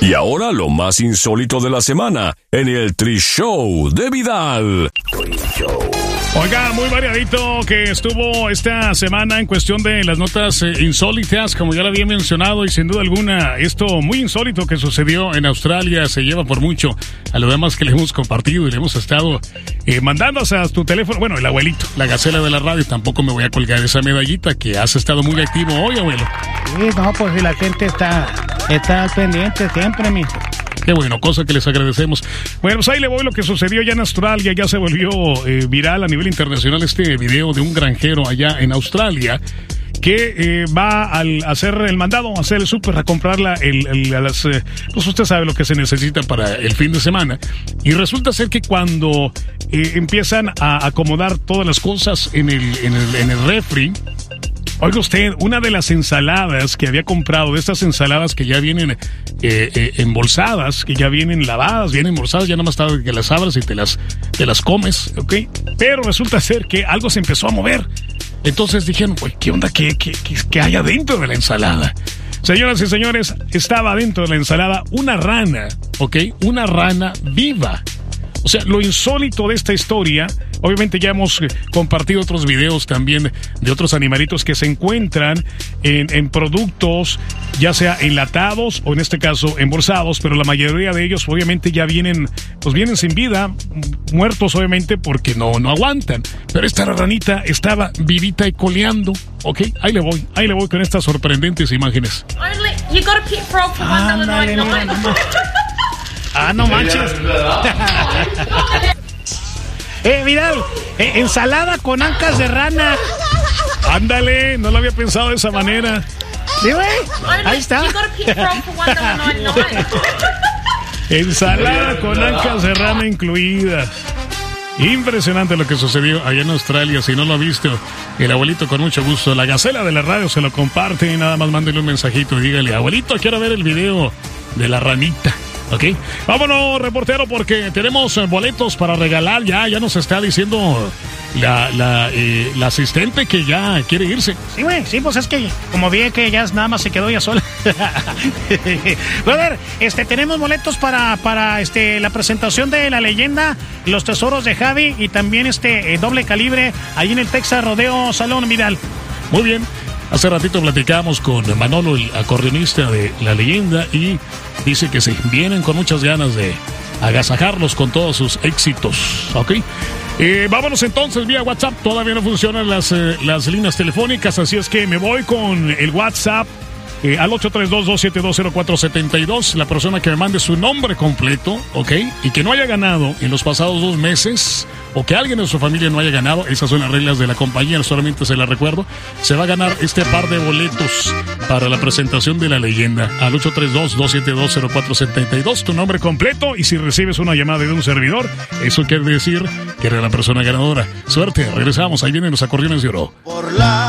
Y ahora lo más insólito de la semana en el Tri Show de Vidal. Oiga, muy variadito que estuvo esta semana en cuestión de las notas insólitas, como ya lo había mencionado, y sin duda alguna, esto muy insólito que sucedió en Australia se lleva por mucho a lo demás que le hemos compartido y le hemos estado mandando a tu teléfono. Bueno, el abuelito, la gacela de la radio, tampoco me voy a colgar esa medallita que has estado muy activo hoy, abuelo. Sí, no, pues si la gente está pendiente siempre, mijo. Qué bueno, cosa que les agradecemos. Bueno, pues ahí le voy lo que sucedió ya en Australia. Ya se volvió viral a nivel internacional este video de un granjero allá en Australia que va a hacer el mandado, a hacer el súper, a comprar pues usted sabe lo que se necesita para el fin de semana. Y resulta ser que cuando empiezan a acomodar todas las cosas en el refri, oiga usted, una de las ensaladas que había comprado, de estas ensaladas que ya vienen embolsadas, que ya vienen lavadas, vienen embolsadas, ya nada más tarde que las abras y te las comes, ¿ok? Pero resulta ser que algo se empezó a mover. Entonces dijeron, pues, ¿qué onda? ¿Qué hay adentro de la ensalada? Señoras y señores, estaba dentro de la ensalada una rana, ¿ok? Una rana viva. O sea, lo insólito de esta historia, obviamente ya hemos compartido otros videos también de otros animalitos que se encuentran en productos, ya sea enlatados o en este caso embolsados, pero la mayoría de ellos obviamente ya vienen sin vida, muertos obviamente porque no aguantan. Pero esta ranita estaba vivita y coleando, ¿ok? Ahí le voy con estas sorprendentes imágenes. You got a pit frog for $1.99. Ah, no manches. Vidal, ensalada con ancas de rana. Ándale, no lo había pensado de esa manera. Sí, güey. Ahí está. You got a pit frog for $1.99. Ensalada con ancas de rana incluidas. Impresionante lo que sucedió allá en Australia. Si no lo ha visto, el abuelito con mucho gusto, la gacela de la radio se lo comparte y nada más mándele un mensajito y dígale, abuelito, quiero ver el video de la ranita. Ok, vámonos, reportero, porque tenemos boletos para regalar. Ya nos está diciendo la asistente que ya quiere irse. Sí, güey, sí, pues es que como vi que ya nada más se quedó ella sola. Brother, tenemos boletos para la presentación de La Leyenda, Los Tesoros de Javi y también doble calibre ahí en el Texas Rodeo Salón, Vidal. Muy bien. Hace ratito platicamos con Manolo, el acordeonista de La Leyenda, y dice que se vienen con muchas ganas de agasajarlos con todos sus éxitos, ¿ok? Vámonos entonces vía WhatsApp. Todavía no funcionan las líneas telefónicas, así es que me voy con el WhatsApp al 832-272-0472. La persona que me mande su nombre completo, ¿ok? Y que no haya ganado en los pasados 2 meses, o que alguien de su familia no haya ganado, esas son las reglas de la compañía, solamente se las recuerdo, se va a ganar este par de boletos para la presentación de La Leyenda al 832-272-0472, tu nombre completo, y si recibes una llamada de un servidor, eso quiere decir que eres la persona ganadora. Suerte, regresamos, ahí vienen los acordeones de oro.